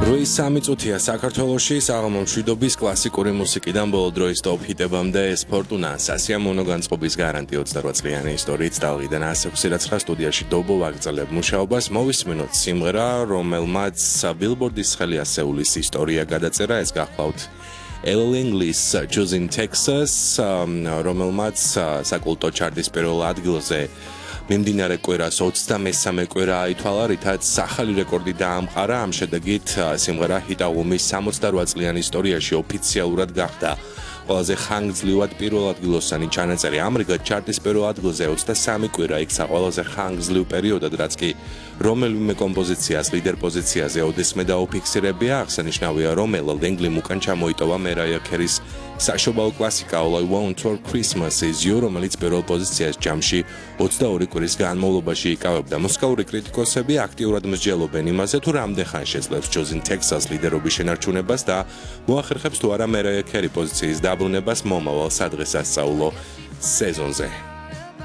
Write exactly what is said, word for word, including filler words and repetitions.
როის სამი წუთია საქართველოში საღამომშვიდობის კლასიკური მუსიკიდან ბოლო დროის ტოპ ჰიტებამდე სპორტუნა სასიამოვნო განწყობის გარანტი ოცდაოთხ წლიანი ისტორიით ტალღიდან ასი ოცდაცხრა სტუდიაში დობო ვაგრძელებ მუშაობას მოვისმენოთ სიმღერა რომელმაც ბილბორდის ხელი ასეულის ისტორია გადაწერა ეს გახლავთ Ella Langley's Choosing Texas რომელმაც საკულტო ჩარტის პირველ ადგილზე მიმდინარე კვირას ოცდამესამე კვირა აითვალა, რითაც ახალი რეკორდი დაამყარა, ამ შედეგით სიმღერა ჰიტ ალბომის სამოცდაოთხ წლიან ისტორიაში ოფიციალურად გახდა ყველაზე ხანგრძლივად პირველ ადგილოსანი ჩანაწერი. ამრიგად ჩარტის პირველ ადგილზე ოცდასამი კვირა იქცა ყველაზე ხანგრძლივ პერიოდად, რაც კი რომელიმე კომპოზიციას ლიდერ პოზიციაზე ოდესმე დაუფიქსირებია. აღსანიშნავია, რომ Ella Langley-მ უკან ჩამოიტოვა Mariah Carey-ის საშობაო კლასიკა All I Want for Christmas Is You, რომელიც პირველ პოზიციას ჯამში ოცდაორი კვირის განმავლობაში იკავებდა. მუსიკალური კრიტიკოსები აქტიურად მსჯელობენ იმაზე, თუ რამდენ ხანს შეძლებს Choosing Texas ლიდერობის შენარჩუნებას და მოახერხებს თუ არა Mariah Carey პოზიციის დაბრუნებას მომავალ სადღესასწაულო სეზონზე.